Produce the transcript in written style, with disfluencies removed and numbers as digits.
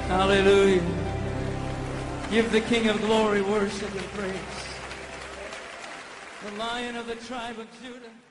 Hallelujah. Give the King of glory worship and praise. The Lion of the tribe of Judah.